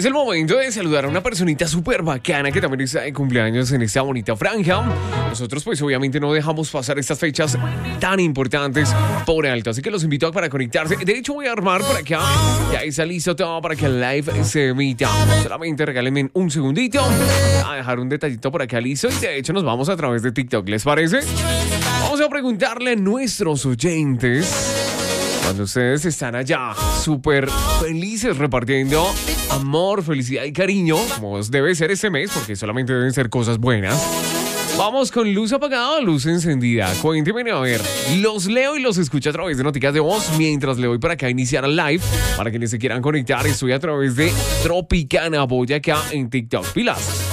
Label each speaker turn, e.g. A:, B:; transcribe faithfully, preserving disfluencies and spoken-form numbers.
A: el momento de saludar a una personita súper bacana que también está de cumpleaños en esta bonita franja. Nosotros pues obviamente no dejamos pasar estas fechas tan importantes por alto, así que los invito a para conectarse. De hecho voy a armar por acá, ya está listo todo para que el live se emita. Solamente regálenme un segundito a dejar un detallito por acá listo y de hecho nos vamos a través de TikTok, ¿les parece? Vamos a preguntarle a nuestros oyentes cuando ustedes están allá súper felices repartiendo amor, felicidad y cariño, como debe ser este mes, porque solamente deben ser cosas buenas. Vamos con luz apagada o luz encendida. Cuéntenme, a ver, los leo y los escucho a través de noticas de voz mientras le voy para acá a iniciar el live. Para quienes se quieran conectar, estoy a través de Tropicana Boyacá en TikTok. Pilas.